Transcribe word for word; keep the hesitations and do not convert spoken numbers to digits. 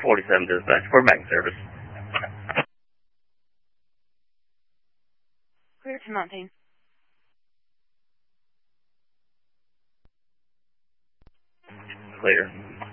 forty-seven dispatch for bank service. Clear to Montaigne. Clear.